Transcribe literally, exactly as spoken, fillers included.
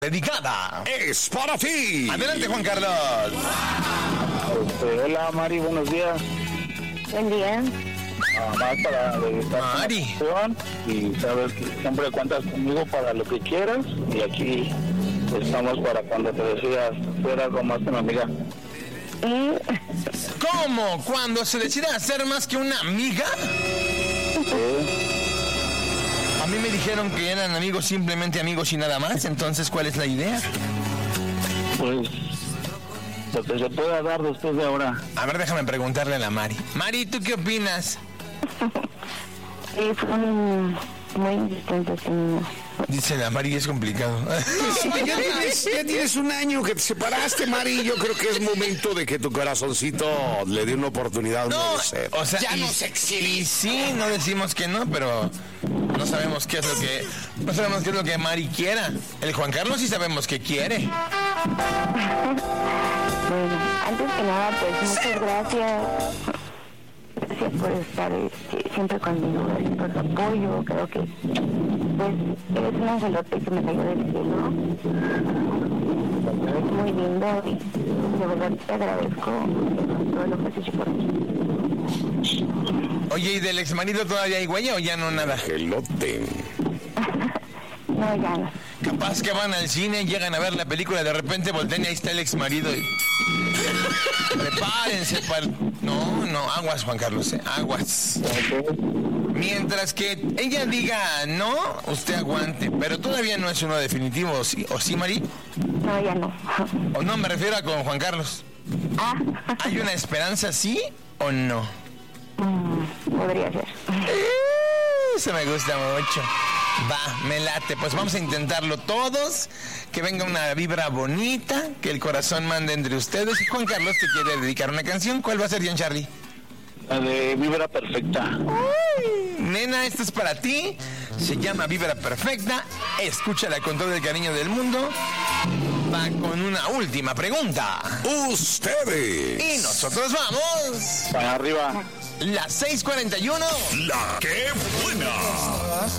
Dedicada es para ti. Adelante, Juan Carlos. Este, hola, Mari, buenos días. Buen día. Nada más para dedicar Mari. y sabes que siempre cuentas conmigo para lo que quieras y aquí estamos para cuando te decidas ser algo más que una amiga. ¿Cómo? ¿Cuando se decide hacer más que una amiga? Sí. A mí me dijeron que eran amigos, simplemente amigos y nada más. Entonces, ¿cuál es la idea? Pues lo que se pueda dar después de ahora. A ver, déjame preguntarle a la Mari. Mari, ¿tú qué opinas? Sí, son muy distintos. Dice la Mari, es complicado. Ya tienes, ya tienes un año que te separaste, Mari. Yo creo que es momento de que tu corazoncito le dé una oportunidad a un No, nuevo ser. o sea, ya y, no se exhibe. y sí, no decimos que no, pero no sabemos qué es lo que no sabemos qué es lo que Mari quiera. El Juan Carlos sí sabemos qué quiere. Bueno, antes que nada, pues muchas gracias. Gracias por estar este, siempre conmigo, gracias por tu apoyo. Creo que pues eres un angelote que me cayó del cielo. Es muy lindo y de verdad te agradezco todo lo que has hecho por mí. Oye, ¿y del exmarido todavía hay huella o ya no nada? Gelote. No, ya no. Capaz que van al cine, llegan a ver la película, de repente voltean y ahí está el exmarido y... Prepárense para... No, no, aguas, Juan Carlos, ¿eh? Aguas. Mientras que ella diga no, usted aguante, pero todavía no es uno definitivo, ¿o sí, ¿o sí, Mari? No, ya no. O no, me refiero a con Juan Carlos. Ah, ¿Hay una esperanza, sí o no? mm, podría ser. Uh, se me gusta mucho. Va, me late. Pues vamos a intentarlo todos. Que venga una vibra bonita, que el corazón mande entre ustedes. Y Juan Carlos te quiere dedicar una canción. ¿Cuál va a ser, Jean Charlie? La de Vibra Perfecta. Uy, nena, esto es para ti. Se llama Vibra Perfecta. Escúchala con todo el cariño del mundo. Va con una última pregunta. Ustedes. Y nosotros vamos. Para arriba. Las seis cuarenta y uno. La que buena.